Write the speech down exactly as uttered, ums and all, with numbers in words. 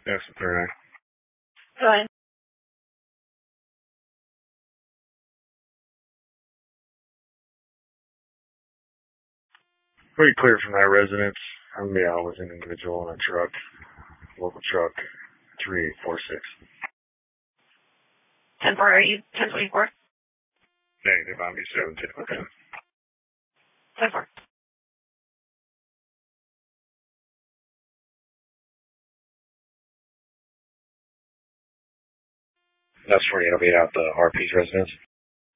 Yes, thirty nine. Go ahead. Pretty clear from that residence. Um, yeah, I was an individual in a truck, local truck, three eight four six. ten four, are you ten twenty-four? Negative, I'm seven two. Okay. ten four. That's where you'll be at the R P's residence.